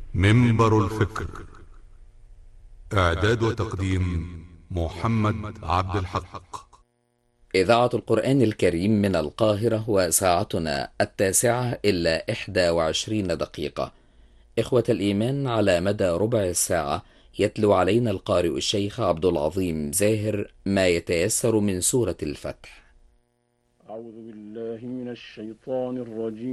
منبر الفكر. إعداد وتقديم محمد عبد الحق. إذاعة القرآن الكريم من القاهرة، وساعتنا 21:21. إخوة الإيمان، على مدى ربع ساعة يتلو علينا القارئ الشيخ عبد العظيم زاهر ما يتيسر من سورة الفتح. أعوذ بالله من الشيطان الرجيم.